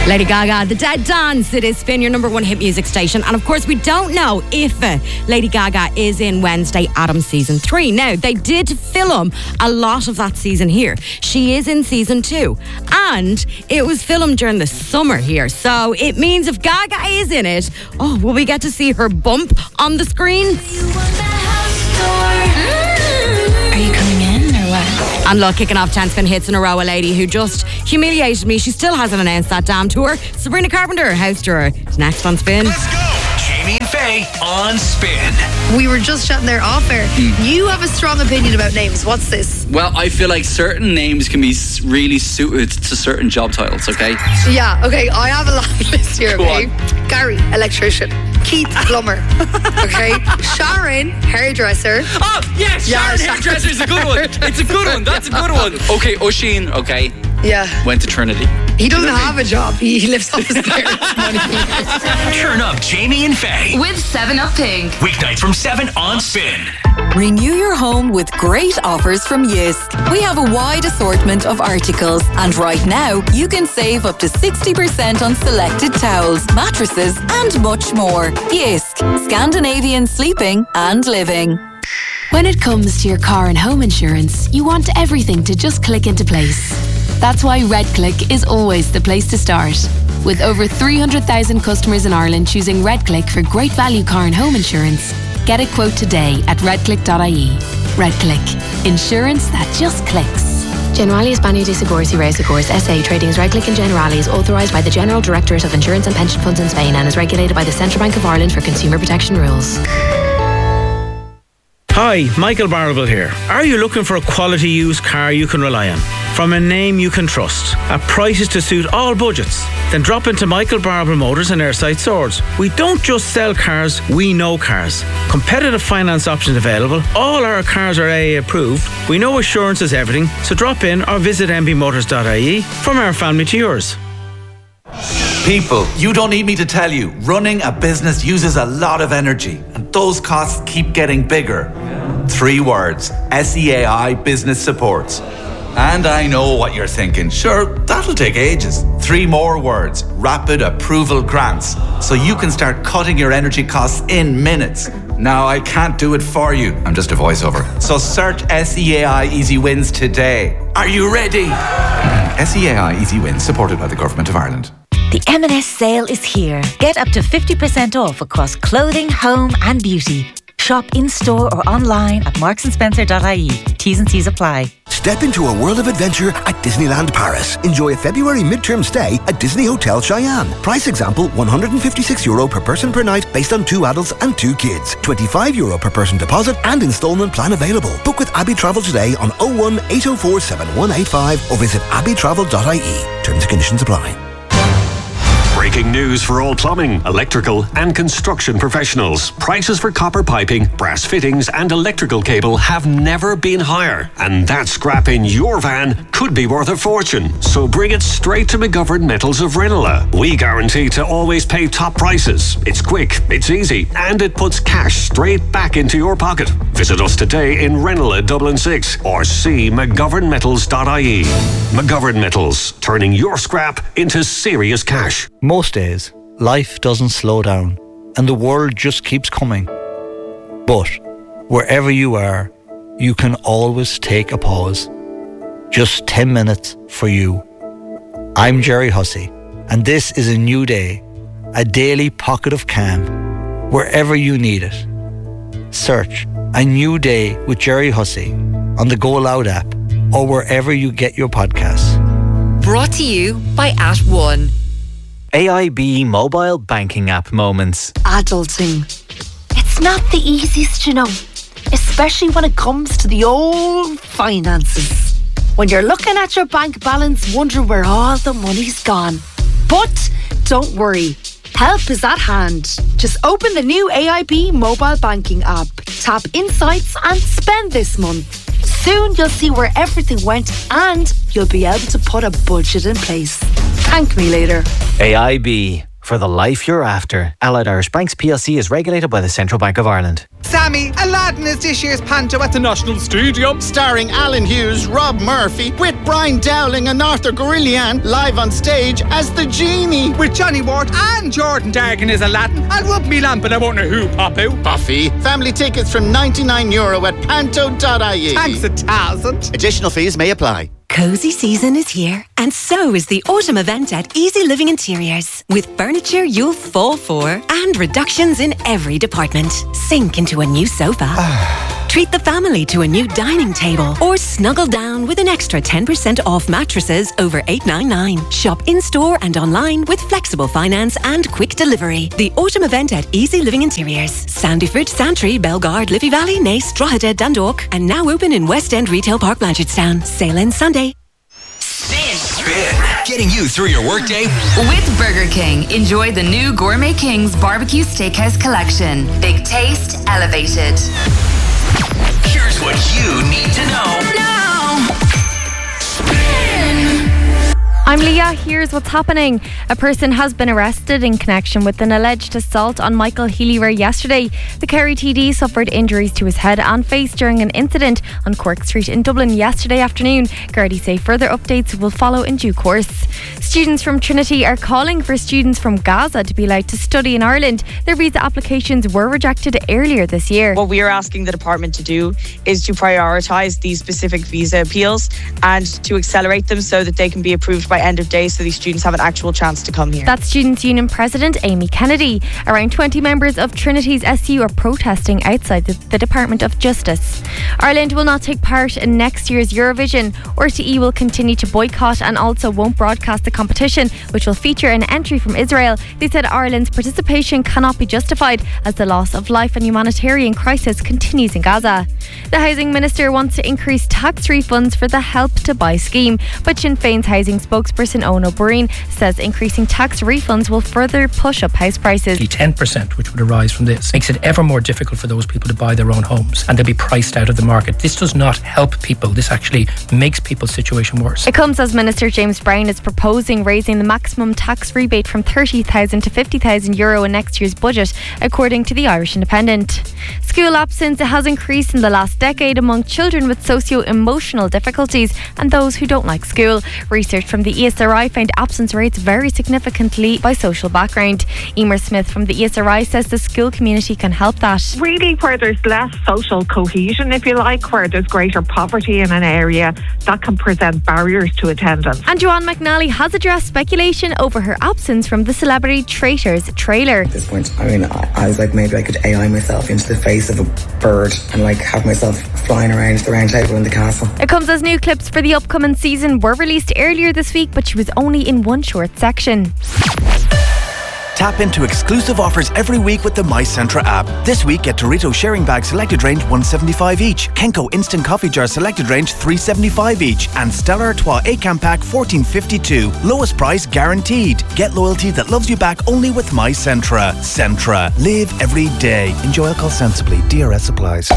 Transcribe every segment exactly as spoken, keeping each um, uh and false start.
Lady Gaga, The Dead Dance. It is Spin, your number one hit music station. And of course, we don't know if uh, Lady Gaga is in Wednesday Addams season three. Now, they did film a lot of that season here. She is in season two. And it was filmed during the summer here. So it means if Gaga is in it, oh, will we get to see her bump on the screen? Are you coming in or what? And look, kicking off ten spin hits in a row, a lady who just humiliated me. She still hasn't announced that damn tour. Sabrina Carpenter, house tour. It's next on Spin. Let's go! Jamie and Faye on Spin. We were just chatting there off air. Mm. You have a strong opinion about names. What's this? Well, I feel like certain names can be really suited to certain job titles, okay? Yeah, okay. I have a long list here, okay? Gary, electrician. Keith, plumber. Okay? Sharon, hairdresser. Oh, yes! Yeah, Sharon, Sharon. hairdresser is a good one. It's a good one. That's a good one. Okay, Oisin, okay. Yeah. Went to Trinity. He doesn't have a job. He, he lives off the stairs. Turn up Jamie and Faye. With seven up Pink. Weeknights from seven on Spin. Renew your home with great offers from Jysk. We have a wide assortment of articles, and right now you can save up to sixty percent on selected towels, mattresses, and much more. Jysk, Scandinavian sleeping and living. When it comes to your car and home insurance, you want everything to just click into place. That's why RedClick is always the place to start. With over three hundred thousand customers in Ireland choosing RedClick for great value car and home insurance, get a quote today at redclick dot I E. RedClick. Insurance that just clicks. Generali España de Seguros y Reasegurs S A trading as RedClick and Generali is authorised by the General Directorate of Insurance and Pension Funds in Spain and is regulated by the Central Bank of Ireland for consumer protection rules. Hi, Michael Barrable here. Are you looking for a quality used car you can rely on? From a name you can trust, at prices to suit all budgets? Then drop into Michael Barrable Motors and Airside Swords. We don't just sell cars, we know cars. Competitive finance options available. All our cars are A A approved. We know assurance is everything, so drop in or visit m b motors dot I E. From our family to yours. People, you don't need me to tell you, running a business uses a lot of energy, and those costs keep getting bigger. Three words: S E A I Business Supports. And I know what you're thinking. Sure, that'll take ages. Three more words: Rapid Approval Grants. So you can start cutting your energy costs in minutes. Now, I can't do it for you. I'm just a voiceover. So search S E A I Easy Wins today. Are you ready? S E A I Easy Wins, supported by the Government of Ireland. The M and S sale is here. Get up to fifty percent off across clothing, home and beauty. Shop in-store or online at marks and spencer dot I E. T's and C's apply. Step into a world of adventure at Disneyland Paris. Enjoy a February midterm stay at Disney Hotel Cheyenne. Price example, one hundred fifty-six euro per person per night based on two adults and two kids. twenty-five euro per person deposit and instalment plan available. Book with Abbey Travel today on oh one, eight oh four, seven one eight five or visit abbey travel dot I E. Terms and conditions apply. Breaking news for all plumbing, electrical and construction professionals. Prices for copper piping, brass fittings and electrical cable have never been higher. And that scrap in your van could be worth a fortune. So bring it straight to McGovern Metals of Ranelagh. We guarantee to always pay top prices. It's quick, it's easy, and it puts cash straight back into your pocket. Visit us today in Ranelagh, Dublin six or see mcgovern metals dot I E. McGovern Metals, turning your scrap into serious cash. Most days, life doesn't slow down and the world just keeps coming. But wherever you are, you can always take a pause. Just ten minutes for you. I'm Jerry Hussey, and this is a new day, a daily pocket of calm, wherever you need it. Search A New Day with Jerry Hussey on the Go Loud app or wherever you get your podcasts. Brought to you by At One. A I B mobile banking app moments. Adulting. It's not the easiest, you know, especially when it comes to the old finances. When you're looking at your bank balance, wondering where all the money's gone. But don't worry, help is at hand. Just open the new A I B mobile banking app, tap Insights and spend this month. Soon you'll see where everything went and you'll be able to put a budget in place. Thank me later. A I B. for the life you're after. Allied Irish Banks P L C is regulated by the Central Bank of Ireland. Sammy, Aladdin is this year's panto at the National Stadium, starring Alan Hughes, Rob Murphy, with Brian Dowling and Arthur Gorillian live on stage as the genie, with Johnny Ward and Jordan Dargan as Aladdin. I'll rub me lamp and I won't know who pop out. Buffy. Family tickets from ninety-nine euro at panto dot I E. Thanks a thousand. Additional fees may apply. Cozy season is here, and so is the autumn event at Easy Living Interiors. With furniture you'll fall for and reductions in every department. Sink into a new sofa. Treat the family to a new dining table, or snuggle down with an extra ten percent off mattresses over eight ninety-nine. Shop in-store and online with flexible finance and quick delivery. The autumn event at Easy Living Interiors. Sandyford, Santry, Bellegarde, Liffey Valley, Naas, Drogheda, Dundalk, and now open in West End Retail Park, Blanchardstown. Sale ends Sunday. Spin. Getting you through your workday. With Burger King, enjoy the new Gourmet King's Barbecue Steakhouse Collection. Big taste, elevated. Here's what you need to know. Now. Spin. I'm Leah. Here's what's happening. A person has been arrested in connection with an alleged assault on Michael Healy-Rae yesterday. The Kerry T D suffered injuries to his head and face during an incident on Cork Street in Dublin yesterday afternoon. Gardaí say further updates will follow in due course. Students from Trinity are calling for students from Gaza to be allowed to study in Ireland. Their visa applications were rejected earlier this year. What we are asking the department to do is to prioritise these specific visa appeals and to accelerate them so that they can be approved by end of day, so these students have an actual chance to come here. That's Students' Union President Amy Kennedy. Around twenty members of Trinity's S U are protesting outside the, the Department of Justice. Ireland will not take part in next year's Eurovision. R T E will continue to boycott and also won't broadcast the competition, which will feature an entry from Israel. They said Ireland's participation cannot be justified as the loss of life and humanitarian crisis continues in Gaza. The Housing Minister wants to increase tax refunds for the Help to Buy scheme, but Sinn Féin's housing spokesperson Owen O'Brien says increasing tax refunds will further push up house prices. The ten percent which would arise from this makes it ever more difficult for those people to buy their own homes, and they'll be priced out of the market. This does not help people. This actually makes people's situation worse. It comes as Minister James Brown is proposing raising the maximum tax rebate from thirty thousand to fifty thousand euro in next year's budget, according to the Irish Independent. School absence has increased in the last decade among children with socio-emotional difficulties and those who don't like school. Research from the E S R I found absence rates vary significantly by social background. Emer Smith from the E S R I says the school community can help that. Really, where there's less social cohesion, if you like, where there's greater poverty in an area, that can present barriers to attendance. And Joanne McNally has addressed speculation over her absence from the Celebrity Traitors trailer. At this point, I mean, I, I was like, maybe I could A I myself into the face of a bird and like have myself flying around the round table in the castle. It comes as new clips for the upcoming season were released earlier this week, but she was only in one short section. Tap into exclusive offers every week with the My Centra app. This week, get Dorito sharing bag selected range one seventy-five each, Kenko instant coffee jar selected range three seventy-five each, and Stella Artois eight can pack fourteen fifty-two. Lowest price guaranteed. Get loyalty that loves you back only with My Centra. Centra. Live every day. Enjoy alcohol sensibly. D R S applies.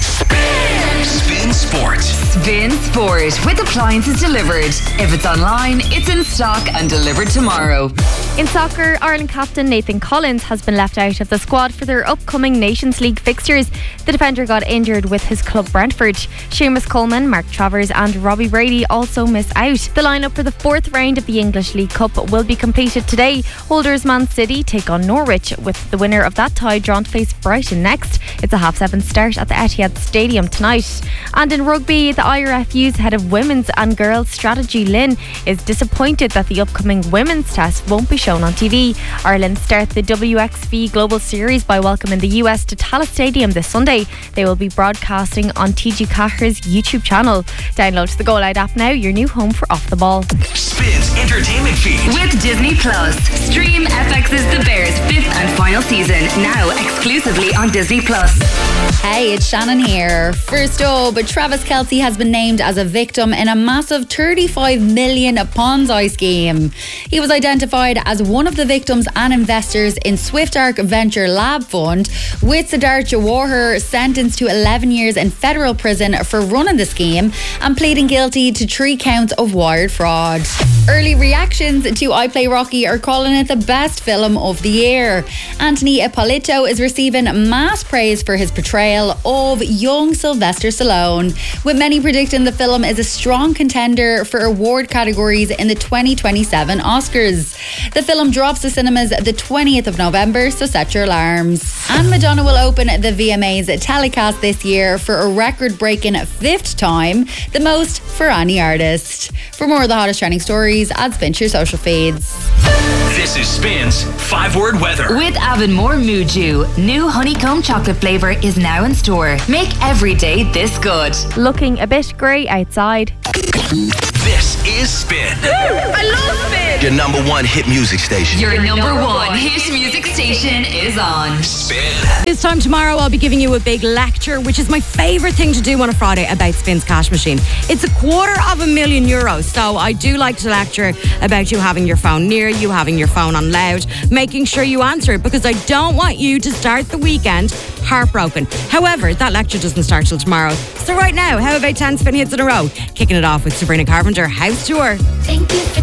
Spin Sport. Spin Sport with appliances delivered. If it's online, it's in stock and delivered tomorrow. In soccer, Ireland captain Nathan Collins has been left out of the squad for their upcoming Nations League fixtures. The defender got injured with his club Brentford. Seamus Coleman, Mark Travers and Robbie Brady also miss out. The lineup for the fourth round of the English League Cup will be completed today. Holders Man City take on Norwich, with the winner of that tie drawn to face Brighton next. It's a half seven start at the Etihad Stadium tonight. And in rugby, the I R F U's head of women's and girls strategy, Lynn, is disappointed that the upcoming women's test won't be shown on T V. Ireland start the W X V Global Series by welcoming the U S to Tallaght Stadium this Sunday. They will be broadcasting on T G Cahir's YouTube channel. Download the Go Loud app now, your new home for Off the Ball. Spin's entertainment feed. With Disney Plus. Stream F X's The Bears' fifth and final season, now exclusively on Disney Plus. Hey, it's Shannon here. First up, Travis Kelce has been named as a victim in a massive thirty-five million Ponzi scheme. He was identified as one of the victims and investors in Swift Arc Venture Lab Fund, with Siddharth Jawahar sentenced to eleven years in federal prison for running the scheme and pleading guilty to three counts of wired fraud. Early reactions to I Play Rocky are calling it the best film of the year. Anthony Ippolito is receiving mass praise for his portrayal of young Sylvester Stallone, with many predicting the film is a strong contender for award categories in the twenty twenty-seven Oscars. The film drops to cinemas the twentieth of November, so set your alarms. And Madonna will open the V M As telecast this year for a record-breaking fifth time, the most for any artist. For more of the hottest trending stories, add Spin to your social feeds. This is Spin's five-word weather. With Avonmore Muju, new honeycomb chocolate flavour is now in store. Make every day this good. Looking a bit grey outside. This is Spin. I love Spin. Your number one hit music station. Your number one hit music station is on Spin. This time tomorrow I'll be giving you a big lecture, which is my favourite thing to do on a Friday, about Spin's cash machine. It's a quarter of a million euros, so I do like to lecture about you having your phone near you, having your phone on loud, making sure you answer it, because I don't want you to start the weekend heartbroken. However, that lecture doesn't start till tomorrow. So right now, how about ten Spin hits in a row? Kicking it off with Sabrina Carpenter, House Tour. Thank you for